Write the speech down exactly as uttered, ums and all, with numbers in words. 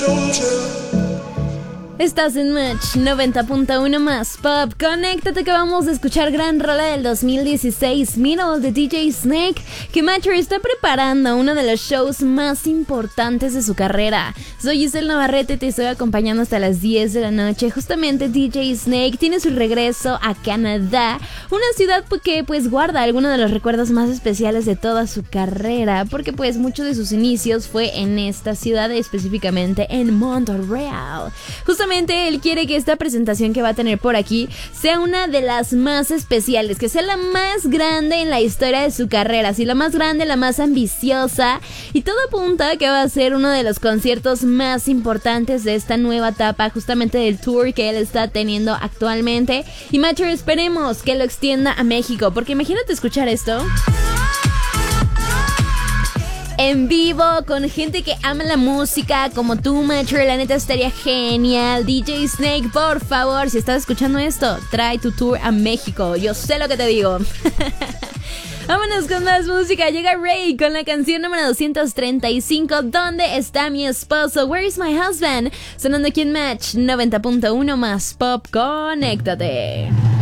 Estás en Match noventa punto uno más Pop. Conéctate que vamos a escuchar gran rola del dos mil dieciséis, Middle de D J Snake, que Matcher está preparando uno de los shows más importantes de su carrera. Soy Giselle Navarrete y te estoy acompañando hasta las diez de la noche. Justamente D J Snake tiene su regreso a Canadá, una ciudad que pues guarda algunos de los recuerdos más especiales de toda su carrera, porque pues muchos de sus inicios fue en esta ciudad, específicamente en Montreal. Justamente él quiere que esta presentación que va a tener por aquí sea una de las más especiales, que sea la más grande en la historia de su carrera, así la más grande, la más ambiciosa, y todo apunta a que va a ser uno de los conciertos más importantes de esta nueva etapa, justamente del tour que él está teniendo actualmente. Y Matcher, esperemos que lo extienda a México, porque imagínate escuchar esto en vivo, con gente que ama la música como tú, Matcher. La neta estaría genial. D J Snake, por favor, si estás escuchando esto, trae tu tour a México. Yo sé lo que te digo. Vámonos con más música. Llega Ray con la canción número doscientos treinta y cinco, ¿Dónde está mi esposo? Where is my husband? Sonando aquí en Match noventa punto uno más Pop. Conéctate.